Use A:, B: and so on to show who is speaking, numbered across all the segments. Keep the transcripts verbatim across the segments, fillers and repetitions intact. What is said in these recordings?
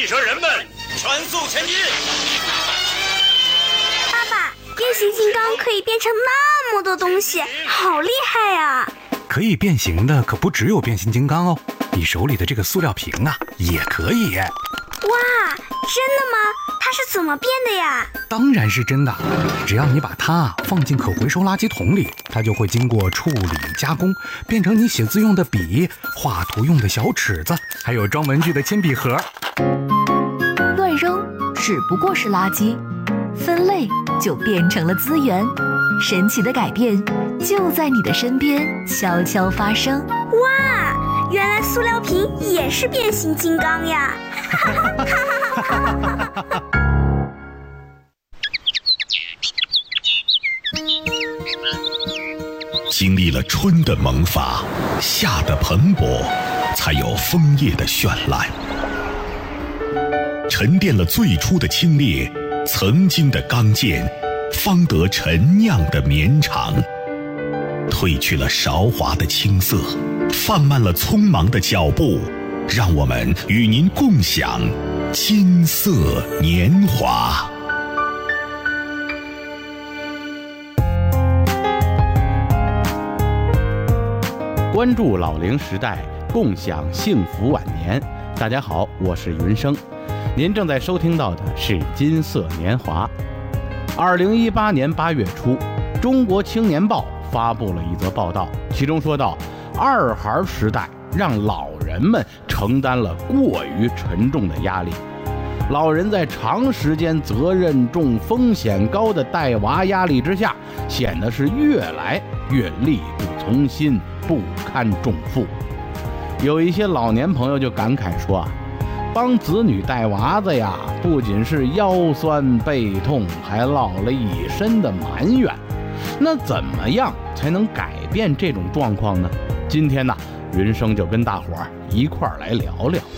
A: 汽车人们全速前进！
B: 爸爸，变形金刚可以变成那么多东西，好厉害呀！
C: 可以变形的可不只有变形金刚哦，你手里的这个塑料瓶啊也可以。
B: 哇，真的吗？它是怎么变的呀？
C: 当然是真的，只要你把它放进可回收垃圾桶里，它就会经过处理加工，变成你写字用的笔、画图用的小尺子，还有装文具的铅笔盒。
D: 乱扔只不过是垃圾，分类就变成了资源。神奇的改变就在你的身边悄悄发生。
B: 哇，原来塑料瓶也是变形金刚呀！
E: 经历了春的萌发，夏的蓬勃，才有枫叶的绚烂。沉淀了最初的清冽，曾经的刚健，方得陈酿的绵长。褪去了韶华的青涩，放慢了匆忙的脚步，让我们与您共享金色年华。
F: 关注老龄时代，共享幸福晚年。大家好，我是云生，您正在收听到的是金色年华。二零一八年八月初，中国青年报发布了一则报道，其中说到，二孩时代让老人们承担了过于沉重的压力。老人在长时间责任重、风险高的带娃压力之下，显得是越来越力不从心，不堪重负。有一些老年朋友就感慨说啊，帮子女带娃子呀，不仅是腰酸背痛，还落了一身的埋怨。那怎么样才能改变这种状况呢？今天呢，云生就跟大伙儿一块儿来聊聊。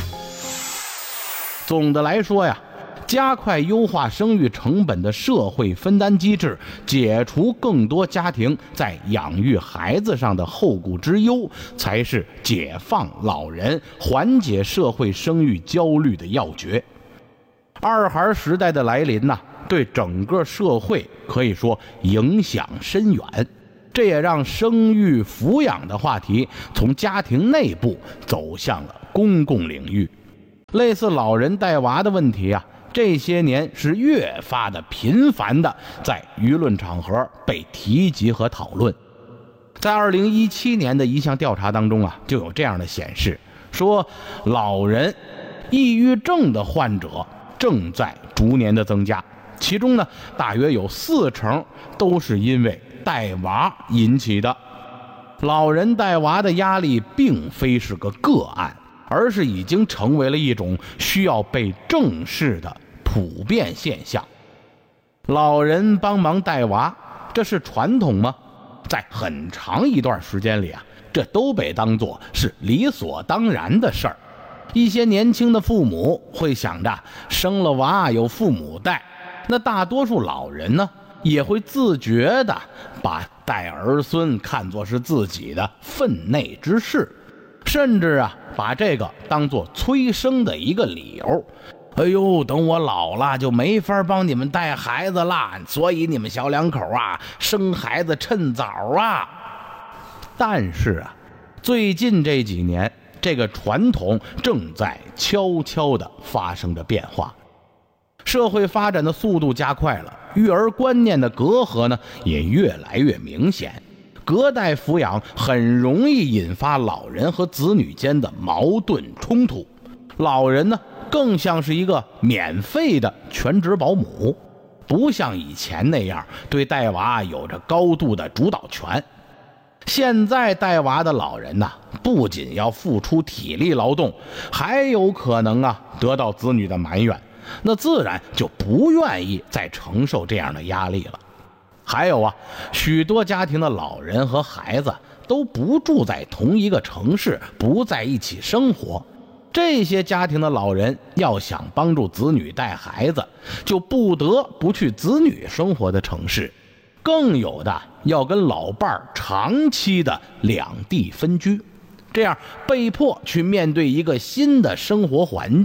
F: 总的来说呀，加快优化生育成本的社会分担机制，解除更多家庭在养育孩子上的后顾之忧，才是解放老人、缓解社会生育焦虑的要诀。二孩时代的来临呢，对整个社会可以说影响深远，这也让生育抚养的话题从家庭内部走向了公共领域。类似老人带娃的问题啊，这些年是越发的频繁的在舆论场合被提及和讨论。在二零一七年的一项调查当中啊，就有这样的显示，说老人抑郁症的患者正在逐年的增加，其中呢，大约有四成都是因为带娃引起的。老人带娃的压力并非是个个案，而是已经成为了一种需要被正视的普遍现象。老人帮忙带娃，这是传统吗？在很长一段时间里啊，这都被当作是理所当然的事儿。一些年轻的父母会想着生了娃有父母带，那大多数老人呢，也会自觉地把带儿孙看作是自己的分内之事，甚至啊，把这个当作催生的一个理由。哎呦，等我老了就没法帮你们带孩子了，所以你们小两口啊，生孩子趁早啊。但是啊，最近这几年，这个传统正在悄悄地发生着变化。社会发展的速度加快了，育儿观念的隔阂呢也越来越明显。隔代抚养很容易引发老人和子女间的矛盾冲突，老人呢更像是一个免费的全职保姆，不像以前那样对带娃有着高度的主导权。现在带娃的老人呢，不仅要付出体力劳动，还有可能啊得到子女的埋怨，那自然就不愿意再承受这样的压力了。还有啊，许多家庭的老人和孩子都不住在同一个城市，不在一起生活。这些家庭的老人要想帮助子女带孩子，就不得不去子女生活的城市，更有的要跟老伴儿长期的两地分居，这样被迫去面对一个新的生活环境。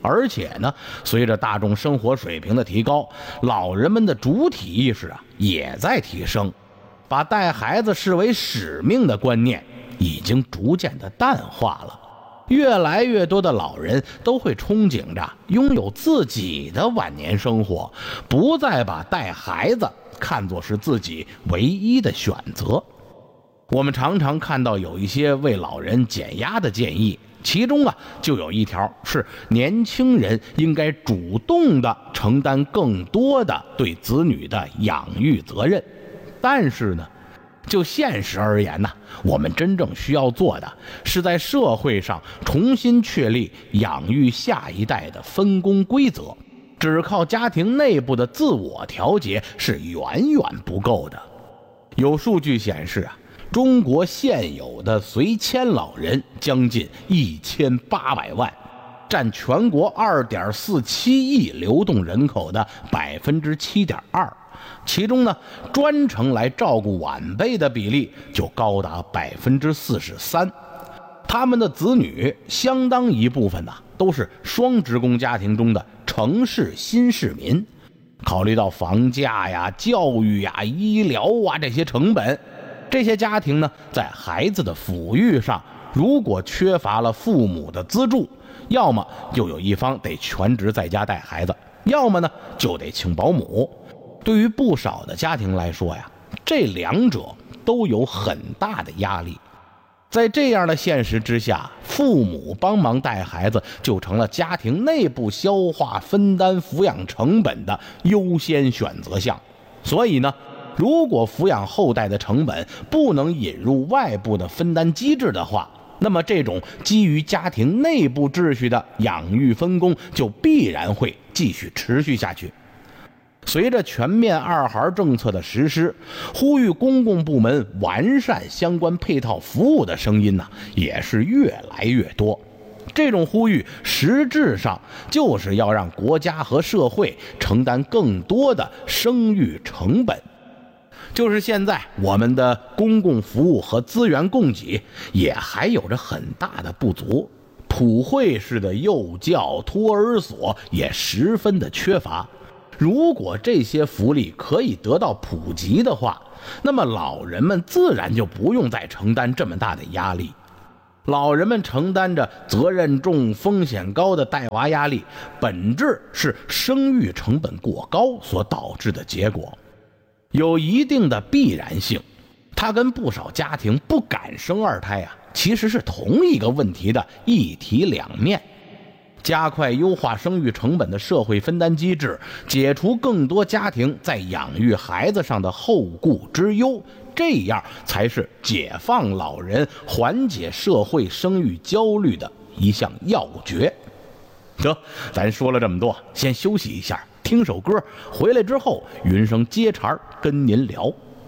F: 而且呢，随着大众生活水平的提高，老人们的主体意识啊也在提升，把带孩子视为使命的观念已经逐渐的淡化了。越来越多的老人都会憧憬着拥有自己的晚年生活，不再把带孩子看作是自己唯一的选择。我们常常看到有一些为老人减压的建议，其中啊就有一条是年轻人应该主动的承担更多的对子女的养育责任。但是呢，就现实而言呢，我们真正需要做的是在社会上重新确立养育下一代的分工规则，只靠家庭内部的自我调节是远远不够的。有数据显示啊，中国现有的随迁老人将近一千八百万，占全国二点四七亿流动人口的百分之七点二。其中呢，专程来照顾晚辈的比例就高达百分之四十三。他们的子女相当一部分呢，都是双职工家庭中的城市新市民。考虑到房价呀、教育呀、医疗啊这些成本，这些家庭呢，在孩子的抚育上，如果缺乏了父母的资助，要么就有一方得全职在家带孩子，要么呢就得请保姆。对于不少的家庭来说呀，这两者都有很大的压力。在这样的现实之下，父母帮忙带孩子就成了家庭内部消化分担抚养成本的优先选择项。所以呢，如果抚养后代的成本不能引入外部的分担机制的话，那么这种基于家庭内部秩序的养育分工就必然会继续持续下去。随着全面二孩政策的实施，呼吁公共部门完善相关配套服务的声音呢，也是越来越多。这种呼吁实质上就是要让国家和社会承担更多的生育成本。就是现在我们的公共服务和资源供给也还有着很大的不足，普惠式的幼教、托儿所也十分的缺乏。如果这些福利可以得到普及的话，那么老人们自然就不用再承担这么大的压力。老人们承担着责任重、风险高的带娃压力，本质是生育成本过高所导致的结果，有一定的必然性。它跟不少家庭不敢生二胎啊，其实是同一个问题的一体两面。加快优化生育成本的社会分担机制，解除更多家庭在养育孩子上的后顾之忧，这样才是解放老人、缓解社会生育焦虑的一项要诀。得，咱说了这么多，先休息一下，听首歌，回来之后云生接茬跟您聊。